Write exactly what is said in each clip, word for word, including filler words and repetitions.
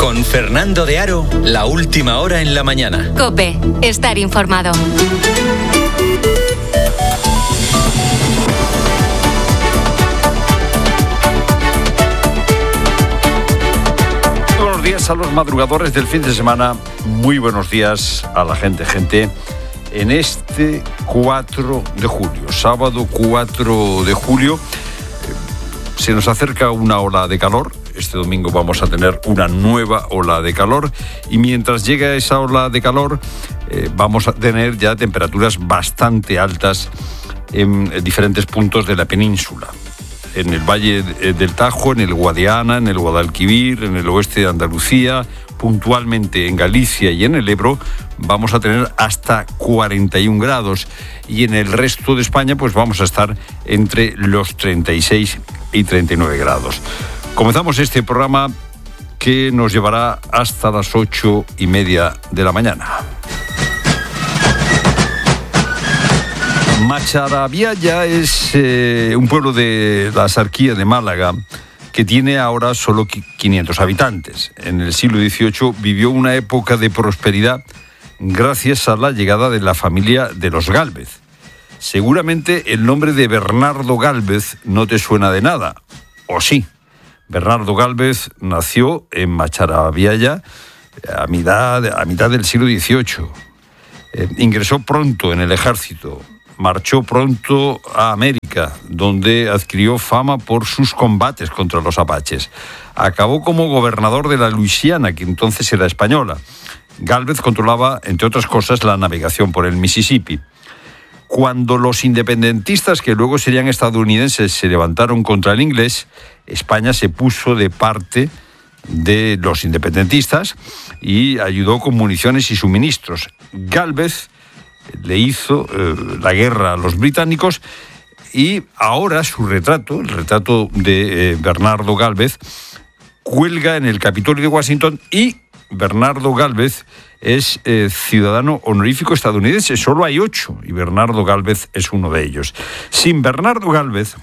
Con Fernando de Aro, la última hora en la mañana. COPE, estar informado. Buenos días a los madrugadores del fin de semana. Muy buenos días a la gente, gente. En este cuatro de julio, sábado cuatro de julio, se nos acerca una ola de calor. Este domingo vamos a tener una nueva ola de calor y mientras llega esa ola de calor eh, vamos a tener ya temperaturas bastante altas en diferentes puntos de la península. En el Valle del Tajo, en el Guadiana, en el Guadalquivir, en el oeste de Andalucía, puntualmente en Galicia y en el Ebro, vamos a tener hasta cuarenta y un grados y en el resto de España pues vamos a estar entre los treinta y seis y treinta y nueve grados. Comenzamos este programa que nos llevará hasta las ocho y media de la mañana. Macharabiaya es eh, un pueblo de la Axarquía de Málaga que tiene ahora solo quinientos habitantes. En el siglo dieciocho vivió una época de prosperidad gracias a la llegada de la familia de los Gálvez. Seguramente el nombre de Bernardo Gálvez no te suena de nada, ¿o sí? Bernardo Gálvez nació en Macharabiaya a mitad, a mitad del siglo dieciocho. Eh, ingresó pronto en el ejército. Marchó pronto a América, donde adquirió fama por sus combates contra los apaches. Acabó como gobernador de la Luisiana, que entonces era española. Gálvez controlaba, entre otras cosas, la navegación por el Mississippi. Cuando los independentistas, que luego serían estadounidenses, se levantaron contra el inglés, España se puso de parte de los independentistas y ayudó con municiones y suministros. Gálvez le hizo eh, la guerra a los británicos y ahora su retrato, el retrato de eh, Bernardo Gálvez, cuelga en el Capitolio de Washington y Bernardo Gálvez es eh, ciudadano honorífico estadounidense. Solo hay ocho y Bernardo Gálvez es uno de ellos. Sin Bernardo Gálvez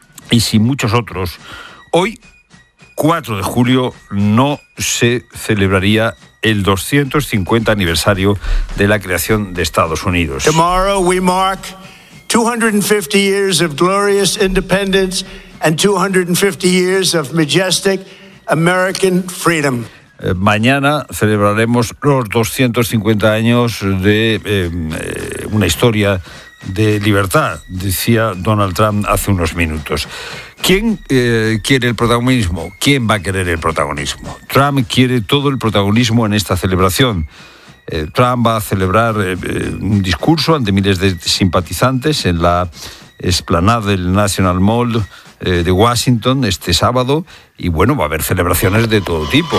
y sin muchos otros, hoy, cuatro de julio, no se celebraría el doscientos cincuenta aniversario de la creación de Estados Unidos. Tomorrow we mark two hundred fifty years of glorious independence and two hundred fifty years of majestic American freedom. Eh, mañana celebraremos los doscientos cincuenta años de eh, eh, una historia de libertad, decía Donald Trump hace unos minutos. ¿Quién eh, quiere el protagonismo? ¿Quién va a querer el protagonismo? Trump quiere todo el protagonismo en esta celebración. Eh, Trump va a celebrar eh, un discurso ante miles de simpatizantes en la explanada del National Mall eh, de Washington este sábado y bueno, va a haber celebraciones de todo tipo.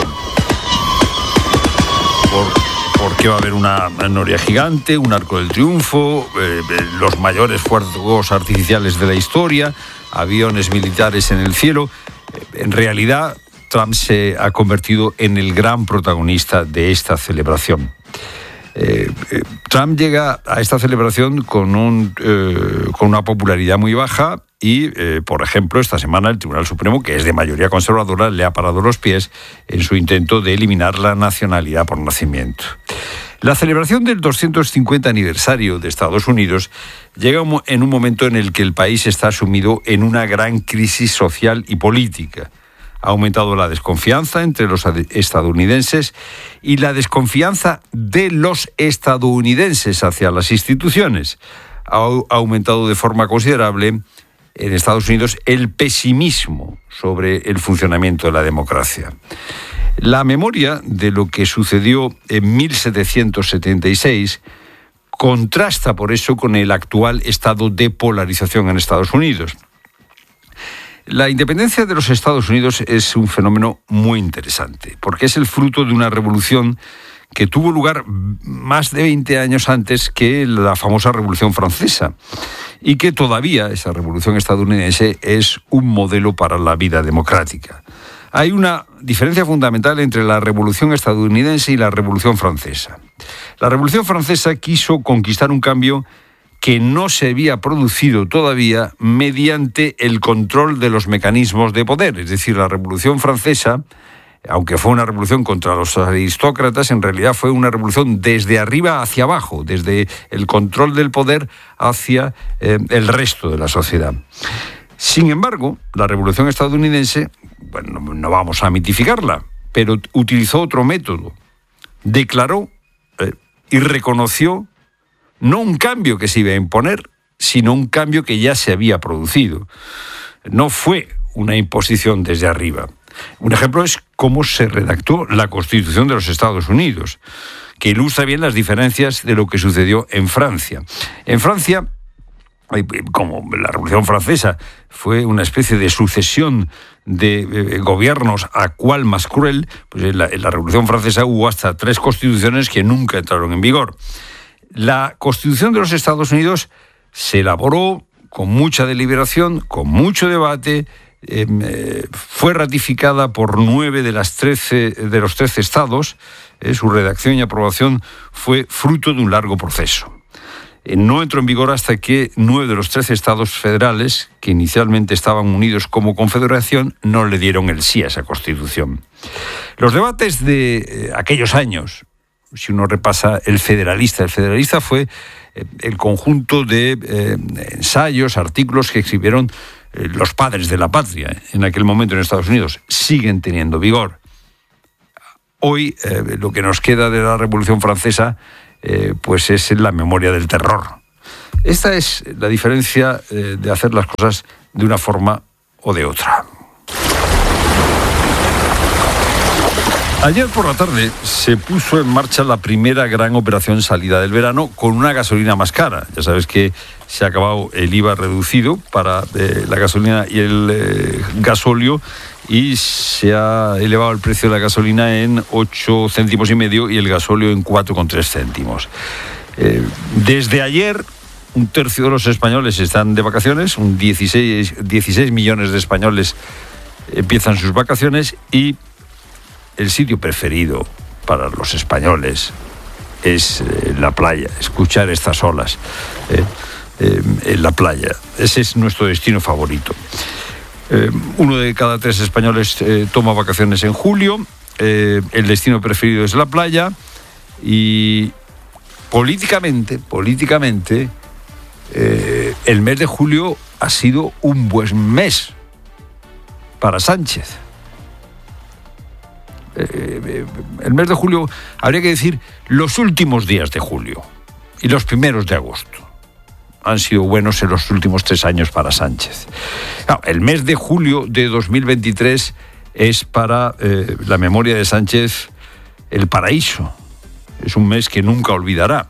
Por, porque va a haber una noria gigante, un arco del triunfo, eh, los mayores fuegos artificiales de la historia, aviones militares en el cielo. En realidad, Trump se ha convertido en el gran protagonista de esta celebración. Eh, eh, Trump llega a esta celebración con, un, eh, con una popularidad muy baja y, eh, por ejemplo, esta semana el Tribunal Supremo, que es de mayoría conservadora, le ha parado los pies en su intento de eliminar la nacionalidad por nacimiento. La celebración del doscientos cincuenta aniversario de Estados Unidos llega en un momento en el que el país está sumido en una gran crisis social y política. Ha aumentado la desconfianza entre los estadounidenses y la desconfianza de los estadounidenses hacia las instituciones. Ha aumentado de forma considerable en Estados Unidos el pesimismo sobre el funcionamiento de la democracia. La memoria de lo que sucedió en mil setecientos setenta y seis contrasta por eso con el actual estado de polarización en Estados Unidos. La independencia de los Estados Unidos es un fenómeno muy interesante, porque es el fruto de una revolución que tuvo lugar más de veinte años antes que la famosa Revolución Francesa, y que todavía esa revolución estadounidense es un modelo para la vida democrática. Hay una diferencia fundamental entre la Revolución estadounidense y la Revolución Francesa. La Revolución Francesa quiso conquistar un cambio que no se había producido todavía mediante el control de los mecanismos de poder. Es decir, la Revolución Francesa aunque fue una revolución contra los aristócratas, en realidad fue una revolución desde arriba hacia abajo, desde el control del poder hacia eh, el resto de la sociedad. Sin embargo, la revolución estadounidense, bueno, no vamos a mitificarla, pero utilizó otro método. Declaró eh, y reconoció no un cambio que se iba a imponer, sino un cambio que ya se había producido. No fue una imposición desde arriba. Un ejemplo es cómo se redactó la Constitución de los Estados Unidos, que ilustra bien las diferencias de lo que sucedió en Francia. En Francia, como la Revolución Francesa fue una especie de sucesión de eh, gobiernos a cual más cruel, pues en la, en la Revolución Francesa hubo hasta tres constituciones que nunca entraron en vigor. La Constitución de los Estados Unidos se elaboró con mucha deliberación, con mucho debate, eh, eh, fue ratificada por nueve de, las trece, de los trece estados, eh, su redacción y aprobación fue fruto de un largo proceso. Eh, no entró en vigor hasta que nueve de los trece estados federales, que inicialmente estaban unidos como confederación, no le dieron el sí a esa Constitución. Los debates de eh, aquellos años, si uno repasa el Federalista, el Federalista fue eh, el conjunto de eh, ensayos, artículos que escribieron eh, los padres de la patria en aquel momento en Estados Unidos, siguen teniendo vigor. Hoy eh, lo que nos queda de la Revolución Francesa eh, pues es la memoria del terror. Esta es la diferencia eh, de hacer las cosas de una forma o de otra. Ayer por la tarde se puso en marcha la primera gran operación salida del verano con una gasolina más cara. Ya sabes que se ha acabado el I V A reducido para eh, la gasolina y el eh, gasóleo y se ha elevado el precio de la gasolina en ocho céntimos y medio y el gasóleo en cuatro coma tres céntimos. Eh, desde ayer un tercio de los españoles están de vacaciones, un dieciséis, dieciséis millones de españoles empiezan sus vacaciones y el sitio preferido para los españoles es eh, la playa, escuchar estas olas eh, eh, en la playa. Ese es nuestro destino favorito. Eh, uno de cada tres españoles eh, toma vacaciones en julio, eh, el destino preferido es la playa y políticamente, políticamente, eh, el mes de julio ha sido un buen mes para Sánchez. Eh, el mes de julio, habría que decir los últimos días de julio y los primeros de agosto han sido buenos en los últimos tres años para Sánchez. No, el mes de julio de dos mil veintitrés es para eh, la memoria de Sánchez el paraíso. Es un mes que nunca olvidará.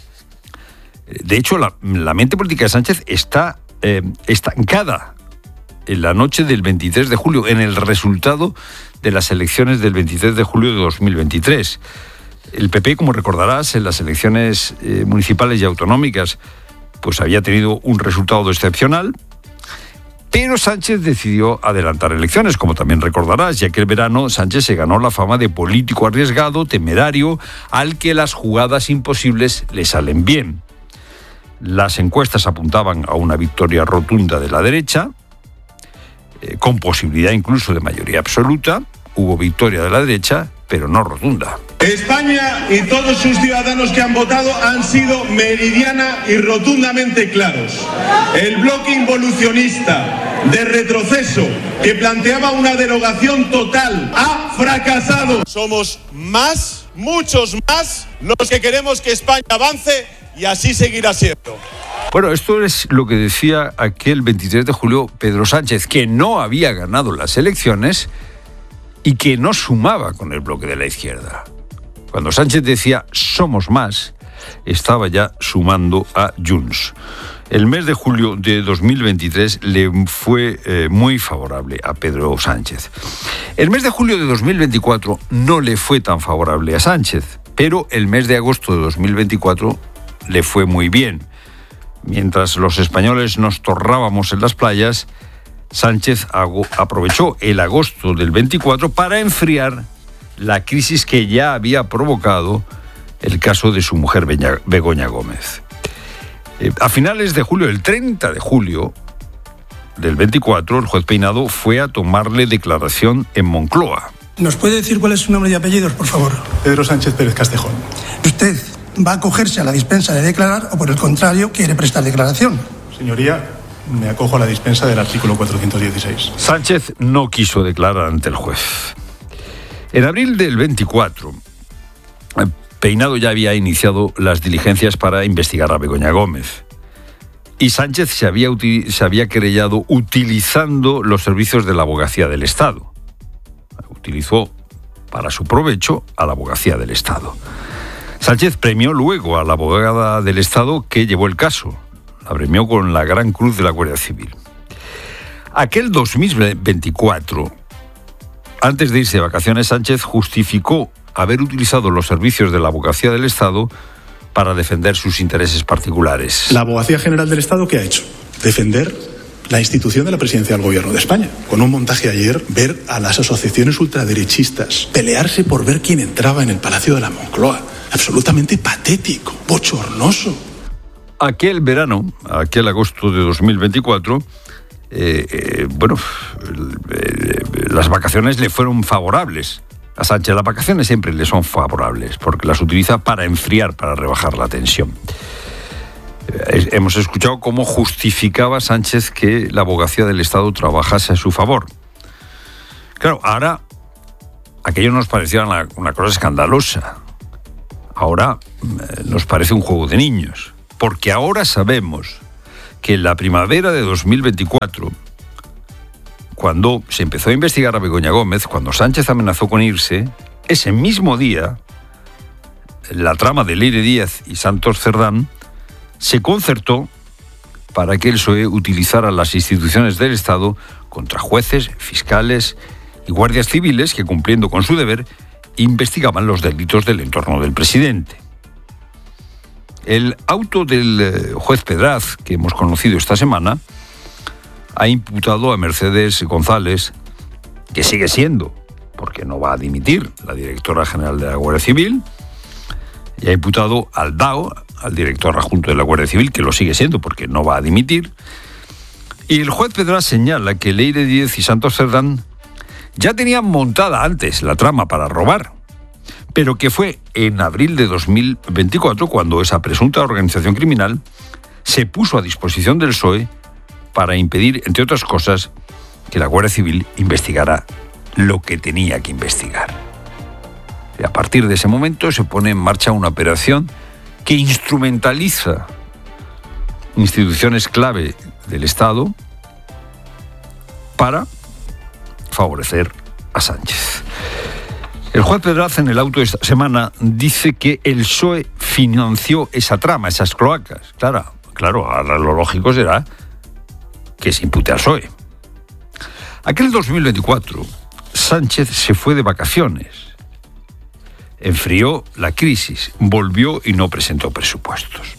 De hecho, la, la mente política de Sánchez está eh, estancada en la noche del veintitrés de julio, en el resultado de las elecciones del veintitrés de julio de dos mil veintitrés. El P P, como recordarás, en las elecciones eh, municipales y autonómicas, pues había tenido un resultado excepcional, pero Sánchez decidió adelantar elecciones, como también recordarás, ya que el verano Sánchez se ganó la fama de político arriesgado, temerario, al que las jugadas imposibles le salen bien. Las encuestas apuntaban a una victoria rotunda de la derecha, eh, con posibilidad incluso de mayoría absoluta. Hubo victoria de la derecha, pero no rotunda. España y todos sus ciudadanos que han votado han sido meridiana y rotundamente claros. El bloque involucionista de retroceso que planteaba una derogación total ha fracasado. Somos más, muchos más, los que queremos que España avance y así seguirá siendo. Bueno, esto es lo que decía aquel veintitrés de julio Pedro Sánchez, que no había ganado las elecciones y que no sumaba con el bloque de la izquierda. Cuando Sánchez decía somos más, estaba ya sumando a Junts. El mes de julio de dos mil veintitrés le fue eh, muy favorable a Pedro Sánchez. El mes de julio de dos mil veinticuatro no le fue tan favorable a Sánchez, pero el mes de agosto de dos mil veinticuatro le fue muy bien. Mientras los españoles nos torrábamos en las playas, Sánchez aprovechó el agosto del veinticuatro para enfriar la crisis que ya había provocado el caso de su mujer Begoña Gómez. Eh, a finales de julio, el treinta de julio del veinticuatro, el juez Peinado fue a tomarle declaración en Moncloa. ¿Nos puede decir cuál es su nombre y apellidos, por favor? Pedro Sánchez Pérez Castejón. ¿Usted va a acogerse a la dispensa de declarar o, por el contrario, quiere prestar declaración? Señoría, me acojo a la dispensa del artículo cuatrocientos dieciséis. Sánchez no quiso declarar ante el juez. En abril del veinticuatro, Peinado ya había iniciado las diligencias para investigar a Begoña Gómez. Y Sánchez se había, util- se había querellado utilizando los servicios de la Abogacía del Estado. Utilizó para su provecho a la Abogacía del Estado. Sánchez premió luego a la abogada del Estado que llevó el caso. La premió con la Gran Cruz de la Guardia Civil. Aquel dos mil veinticuatro, antes de irse de vacaciones, Sánchez justificó haber utilizado los servicios de la Abogacía del Estado para defender sus intereses particulares. La Abogacía General del Estado, ¿qué ha hecho? Defender la institución de la presidencia del Gobierno de España. Con un montaje ayer, ver a las asociaciones ultraderechistas pelearse por ver quién entraba en el Palacio de la Moncloa. Absolutamente patético, bochornoso. Aquel verano, aquel agosto de dos mil veinticuatro, eh, eh, bueno, eh, las vacaciones le fueron favorables. A Sánchez las vacaciones siempre le son favorables, porque las utiliza para enfriar, para rebajar la tensión. Eh, hemos escuchado cómo justificaba Sánchez que la Abogacía del Estado trabajase a su favor. Claro, ahora aquello nos parecía una, una cosa escandalosa. Ahora eh, nos parece un juego de niños. Porque ahora sabemos que en la primavera de dos mil veinticuatro, cuando se empezó a investigar a Begoña Gómez, cuando Sánchez amenazó con irse, ese mismo día, la trama de Leire Díaz y Santos Cerdán se concertó para que el P S O E utilizara las instituciones del Estado contra jueces, fiscales y guardias civiles que, cumpliendo con su deber, investigaban los delitos del entorno del presidente. El auto del juez Pedraz, que hemos conocido esta semana, ha imputado a Mercedes González, que sigue siendo, porque no va a dimitir, la directora general de la Guardia Civil, y ha imputado al D A O, al director adjunto de la Guardia Civil, que lo sigue siendo, porque no va a dimitir. Y el juez Pedraz señala que Leire Díaz y Santos Cerdán ya tenían montada antes la trama para robar, pero que fue en abril de dos mil veinticuatro cuando esa presunta organización criminal se puso a disposición del P S O E para impedir, entre otras cosas, que la Guardia Civil investigara lo que tenía que investigar. Y a partir de ese momento se pone en marcha una operación que instrumentaliza instituciones clave del Estado para favorecer a Sánchez. El juez Pedraz, en el auto de esta semana, dice que el P S O E financió esa trama, esas cloacas. Claro, claro, ahora lo lógico será que se impute al P S O E. Aquel dos mil veinticuatro, Sánchez se fue de vacaciones, enfrió la crisis, volvió y no presentó presupuestos.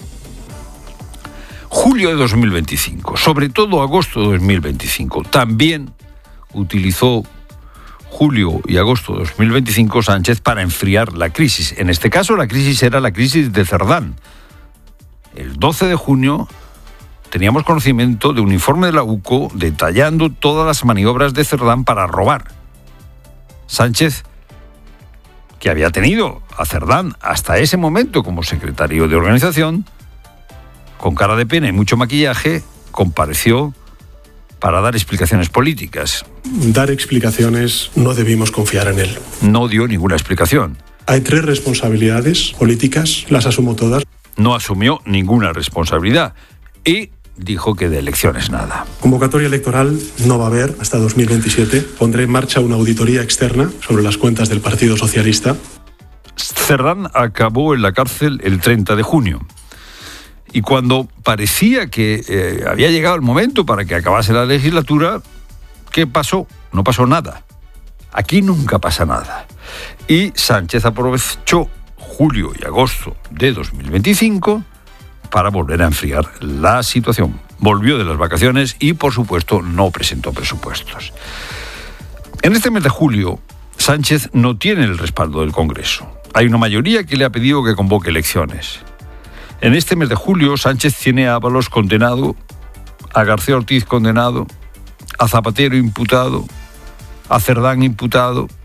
Julio de dos mil veinticinco, sobre todo agosto de dos mil veinticinco, también utilizó julio y agosto de dos mil veinticinco Sánchez para enfriar la crisis. En este caso la crisis era la crisis de Cerdán. El doce de junio teníamos conocimiento de un informe de la U C O detallando todas las maniobras de Cerdán para robar. Sánchez, que había tenido a Cerdán hasta ese momento como secretario de organización, con cara de pena y mucho maquillaje, compareció para dar explicaciones políticas. Dar explicaciones, no debimos confiar en él. No dio ninguna explicación. Hay tres responsabilidades políticas, las asumo todas. No asumió ninguna responsabilidad y dijo que de elecciones nada. Convocatoria electoral no va a haber hasta dos mil veintisiete. Pondré en marcha una auditoría externa sobre las cuentas del Partido Socialista. Cerdán acabó en la cárcel el treinta de junio. Y cuando parecía que eh, había llegado el momento para que acabase la legislatura, ¿qué pasó? No pasó nada. Aquí nunca pasa nada. Y Sánchez aprovechó julio y agosto de dos mil veinticinco para volver a enfriar la situación. Volvió de las vacaciones y, por supuesto, no presentó presupuestos. En este mes de julio, Sánchez no tiene el respaldo del Congreso. Hay una mayoría que le ha pedido que convoque elecciones. En este mes de julio, Sánchez tiene a Ábalos condenado, a García Ortiz condenado, a Zapatero imputado, a Cerdán imputado,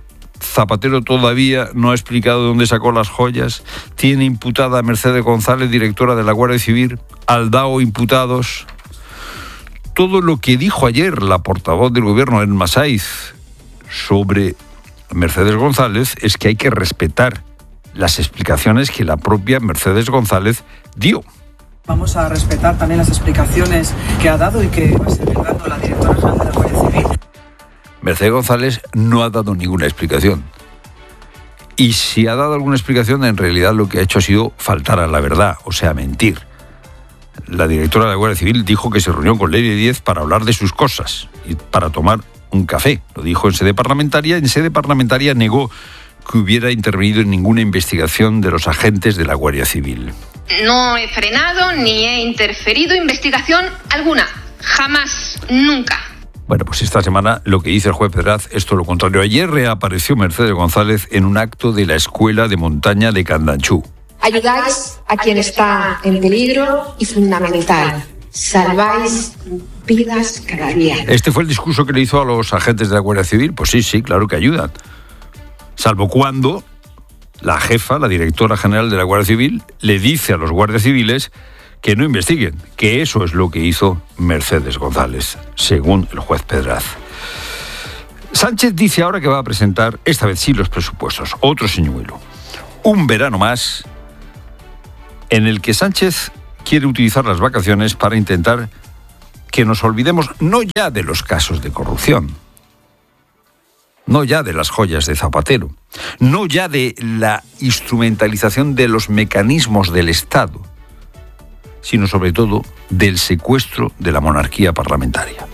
Zapatero todavía no ha explicado dónde sacó las joyas. Tiene imputada a Mercedes González, directora de la Guardia Civil, Aldao imputados. Todo lo que dijo ayer la portavoz del gobierno, Emma Saiz, sobre Mercedes González es que hay que respetar las explicaciones que la propia Mercedes González dio. Vamos a respetar también las explicaciones que ha dado y que va a seguir dando la directora general de la Guardia Civil. Mercedes González no ha dado ninguna explicación. Y si ha dado alguna explicación, en realidad lo que ha hecho ha sido faltar a la verdad, o sea, mentir. La directora de la Guardia Civil dijo que se reunió con Ley Díez para hablar de sus cosas y para tomar un café. Lo dijo en sede parlamentaria. En sede parlamentaria negó que hubiera intervenido en ninguna investigación de los agentes de la Guardia Civil. No he frenado ni he interferido investigación alguna. Jamás, nunca. Bueno, pues esta semana lo que dice el juez Pedraz es todo lo contrario. Ayer reapareció Mercedes González en un acto de la Escuela de Montaña de Candanchú. Ayudáis a quien está en peligro y, fundamental, salváis vidas cada día. Este fue el discurso que le hizo a los agentes de la Guardia Civil. Pues sí, sí, claro que ayudan. Salvo cuando la jefa, la directora general de la Guardia Civil, le dice a los guardias civiles que no investiguen, que eso es lo que hizo Mercedes González, según el juez Pedraz. Sánchez dice ahora que va a presentar, esta vez sí, los presupuestos. Otro señuelo. Un verano más en el que Sánchez quiere utilizar las vacaciones para intentar que nos olvidemos no ya de los casos de corrupción, no ya de las joyas de Zapatero, no ya de la instrumentalización de los mecanismos del Estado, sino sobre todo del secuestro de la monarquía parlamentaria.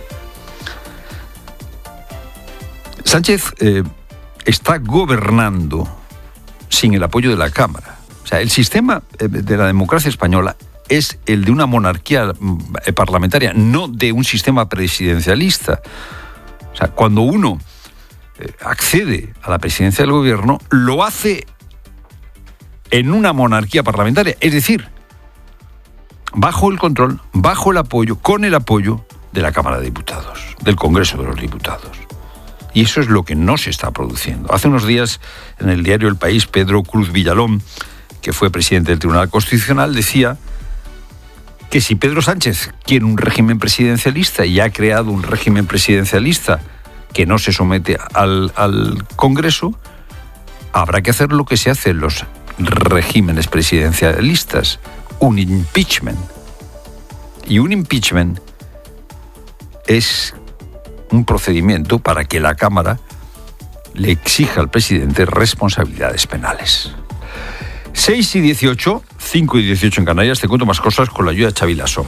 Sánchez eh, está gobernando sin el apoyo de la Cámara. O sea, el sistema de la democracia española es el de una monarquía parlamentaria, no de un sistema presidencialista. O sea, cuando uno eh, accede a la presidencia del gobierno, lo hace en una monarquía parlamentaria, es decir, bajo el control, bajo el apoyo, con el apoyo de la Cámara de Diputados, del Congreso de los Diputados. Y eso es lo que no se está produciendo. Hace unos días, en el diario El País, Pedro Cruz Villalón, que fue presidente del Tribunal Constitucional, decía que si Pedro Sánchez quiere un régimen presidencialista y ha creado un régimen presidencialista que no se somete al, al Congreso, habrá que hacer lo que se hace en los regímenes presidencialistas, un impeachment. Y un impeachment es un procedimiento para que la Cámara le exija al presidente responsabilidades penales. seis y dieciocho, cinco y dieciocho en Canarias. Te cuento más cosas con la ayuda de Xavi Lasso.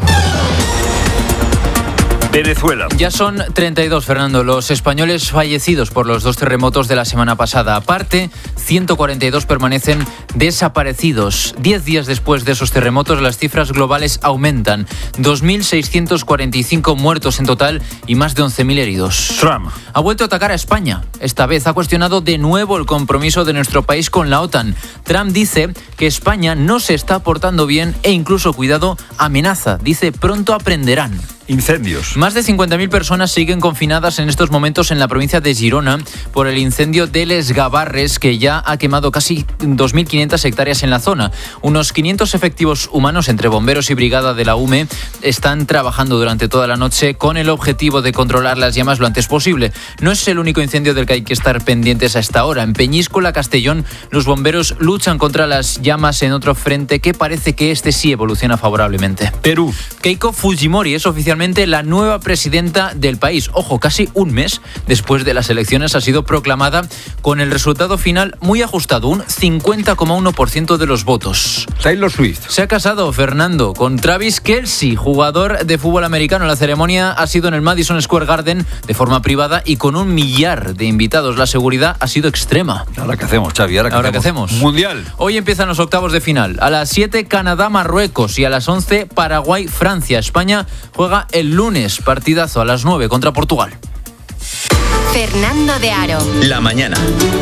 Venezuela. Ya son treinta y dos, Fernando, los españoles fallecidos por los dos terremotos de la semana pasada. Aparte, ciento cuarenta y dos permanecen desaparecidos. Diez días después de esos terremotos, las cifras globales aumentan. dos mil seiscientos cuarenta y cinco muertos en total y más de once mil heridos. Trump ha vuelto a atacar a España. Esta vez ha cuestionado de nuevo el compromiso de nuestro país con la OTAN. Trump dice que España no se está portando bien e incluso, cuidado, amenaza. Dice, pronto aprenderán. Incendios. Más de cincuenta mil personas siguen confinadas en estos momentos en la provincia de Girona por el incendio de Les Gavarres, que ya ha quemado casi dos mil quinientas hectáreas en la zona. Unos quinientos efectivos humanos entre bomberos y brigada de la U M E están trabajando durante toda la noche con el objetivo de controlar las llamas lo antes posible. No es el único incendio del que hay que estar pendientes a esta hora. En Peñíscola, Castellón, los bomberos luchan contra las llamas en otro frente que parece que este sí evoluciona favorablemente. Perú. Keiko Fujimori es oficialmente la nueva presidenta del país. Ojo, casi un mes después de las elecciones ha sido proclamada con el resultado final muy ajustado, un cincuenta coma uno por ciento de los votos. Taylor Swift. Se ha casado, Fernando, con Travis Kelce, jugador de fútbol americano. La ceremonia ha sido en el Madison Square Garden de forma privada y con un millar de invitados. La seguridad ha sido extrema. ¿Ahora qué hacemos, Xavi? ¿Ahora qué ¿Ahora hacemos? qué hacemos? Mundial. Hoy empiezan los octavos de final. A las siete, Canadá-Marruecos y a las once, Paraguay-Francia. España juega el lunes, partidazo a las nueve contra Portugal. Fernando de Aro. La mañana.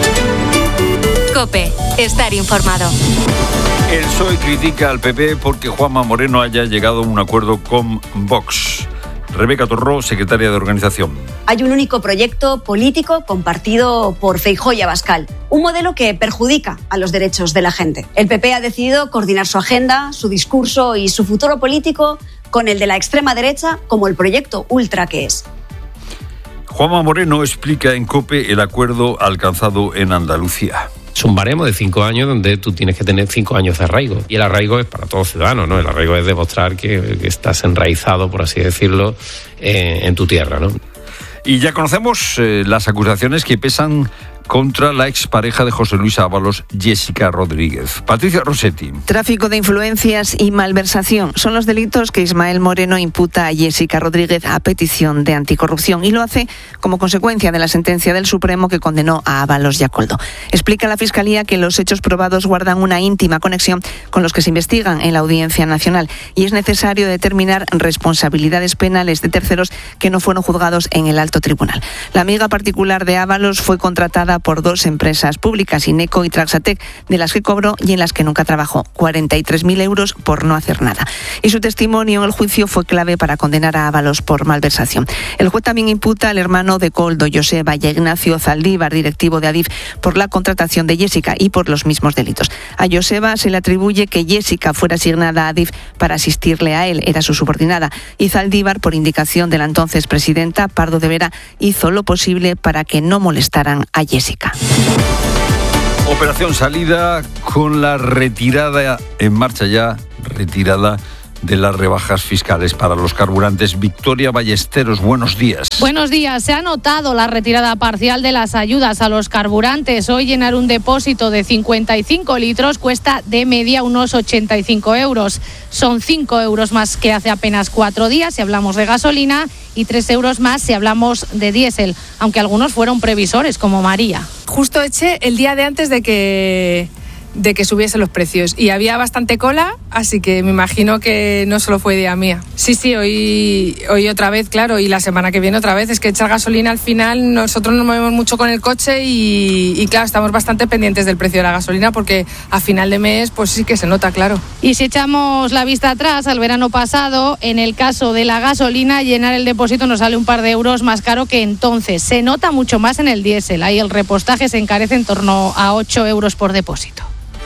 COPE. Estar informado. El P S O E critica al P P porque Juanma Moreno haya llegado a un acuerdo con Vox. Rebeca Torró, secretaria de organización. Hay un único proyecto político compartido por Feijóo y Abascal, un modelo que perjudica a los derechos de la gente. El P P ha decidido coordinar su agenda, su discurso y su futuro político con el de la extrema derecha como el proyecto ultra que es. Juanma Moreno explica en COPE el acuerdo alcanzado en Andalucía. Es un baremo de cinco años donde tú tienes que tener cinco años de arraigo. Y el arraigo es para todo ciudadano, ¿no? El arraigo es demostrar que, que estás enraizado, por así decirlo, eh, en tu tierra, ¿no? Y ya conocemos eh, las acusaciones que pesan contra la expareja de José Luis Ábalos, Jessica Rodríguez. Patricia Rossetti. Tráfico de influencias y malversación son los delitos que Ismael Moreno imputa a Jessica Rodríguez a petición de anticorrupción y lo hace como consecuencia de la sentencia del Supremo que condenó a Ábalos y a Koldo. Explica la Fiscalía que los hechos probados guardan una íntima conexión con los que se investigan en la Audiencia Nacional y es necesario determinar responsabilidades penales de terceros que no fueron juzgados en el alto tribunal. La amiga particular de Ábalos fue contratada por dos empresas públicas, Ineco y Traxatec, de las que cobró y en las que nunca trabajó, cuarenta y tres mil euros por no hacer nada. Y su testimonio en el juicio fue clave para condenar a Ábalos por malversación. El juez también imputa al hermano de Koldo, Joseba, y a Ignacio Zaldívar, directivo de Adif, por la contratación de Jessica y por los mismos delitos. A Joseba se le atribuye que Jessica fuera asignada a Adif para asistirle a él, era su subordinada, y Zaldívar, por indicación de la entonces presidenta Pardo de Vera, hizo lo posible para que no molestaran a Jessica. Operación salida con la retirada en marcha ya, retirada de las rebajas fiscales para los carburantes. Victoria Ballesteros, buenos días. Buenos días. Se ha notado la retirada parcial de las ayudas a los carburantes. Hoy llenar un depósito de cincuenta y cinco litros cuesta de media unos ochenta y cinco euros. Son cinco euros más que hace apenas cuatro días si hablamos de gasolina y tres euros más si hablamos de diésel, aunque algunos fueron previsores, como María. Justo eché el día de antes de que... de que subiesen los precios y había bastante cola, así que me imagino que no solo fue idea mía. Sí, sí, hoy, hoy otra vez, claro, y la semana que viene otra vez. Es que echar gasolina al final, nosotros nos movemos mucho con el coche y, y claro, estamos bastante pendientes del precio de la gasolina porque a final de mes pues sí que se nota, claro. Y si echamos la vista atrás al verano pasado, en el caso de la gasolina, llenar el depósito nos sale un par de euros más caro que entonces. Se nota mucho más en el diésel, ahí el repostaje se encarece en torno a ocho euros por depósito.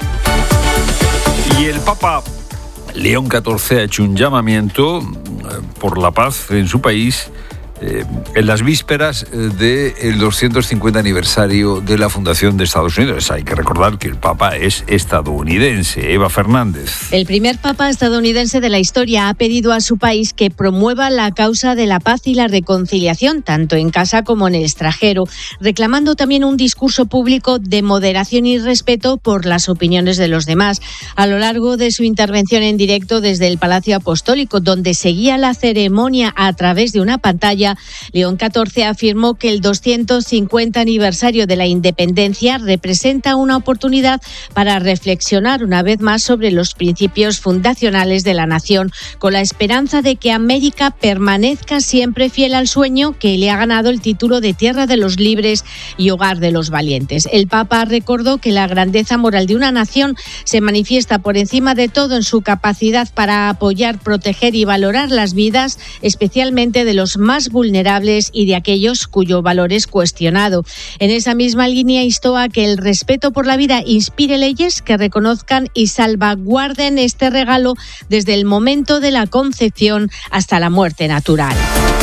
Y el Papa León catorce ha hecho un llamamiento por la paz en su país eh, en las vísperas del doscientos cincuenta aniversario de la fundación de Estados Unidos. Hay que recordar que el Papa es estadounidense. Eva Fernández. El primer Papa estadounidense de la historia ha pedido a su país que promueva la causa de la paz y la reconciliación, tanto en casa como en el extranjero, reclamando también un discurso público de moderación y respeto por las opiniones de los demás. A lo largo de su intervención en directo desde el Palacio Apostólico, donde seguía la ceremonia a través de una pantalla, León catorce afirmó que el doscientos cincuenta aniversario de la independencia representa una oportunidad para reflexionar una vez más sobre los principios fundacionales de la nación, con la esperanza de que América permanezca siempre fiel al sueño que le ha ganado el título de tierra de los libres y hogar de los valientes. El Papa recordó que la grandeza moral de una nación se manifiesta por encima de todo en su capacidad para apoyar, proteger y valorar las vidas, especialmente de los más vulnerables y de aquellos cuyo valor es cuestionado. En esa misma línea instó a que el respeto por la vida inspire leyes que reconozcan y salvaguarden este regalo desde el momento de la concepción hasta la muerte natural.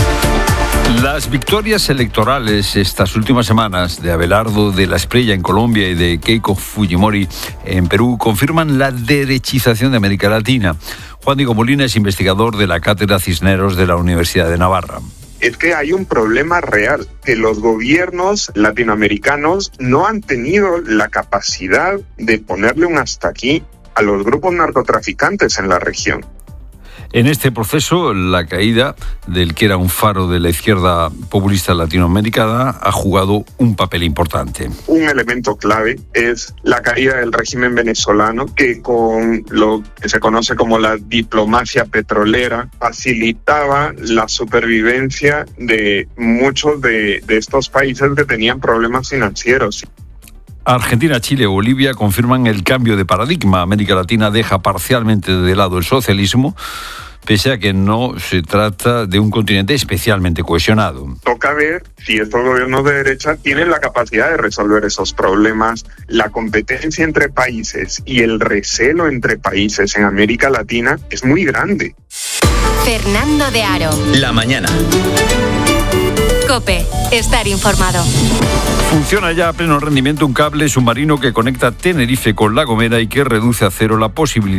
Las victorias electorales estas últimas semanas de Abelardo de la Espriella en Colombia y de Keiko Fujimori en Perú confirman la derechización de América Latina. Juan Diego Molina es investigador de la Cátedra Cisneros de la Universidad de Navarra. Es que hay un problema real, que los gobiernos latinoamericanos no han tenido la capacidad de ponerle un hasta aquí a los grupos narcotraficantes en la región. En este proceso, la caída del que era un faro de la izquierda populista latinoamericana ha jugado un papel importante. Un elemento clave es la caída del régimen venezolano, que con lo que se conoce como la diplomacia petrolera facilitaba la supervivencia de muchos de, de estos países que tenían problemas financieros. Argentina, Chile y Bolivia confirman el cambio de paradigma. América Latina deja parcialmente de lado el socialismo. pese a que no se trata de un continente especialmente cohesionado. Toca ver si estos gobiernos de derecha tienen la capacidad de resolver esos problemas. La competencia entre países y el recelo entre países en América Latina es muy grande. Fernando de Aro. La mañana. COPE. Estar informado. Funciona ya a pleno rendimiento un cable submarino que conecta Tenerife con La Gomera y que reduce a cero la posibilidad